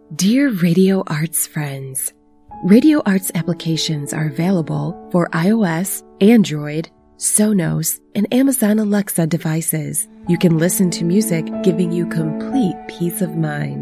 Dear Radio Arts friends, Radio Arts applications are available for iOS, Android, Sonos, and Amazon Alexa devices. You can listen to music, giving you complete peace of mind.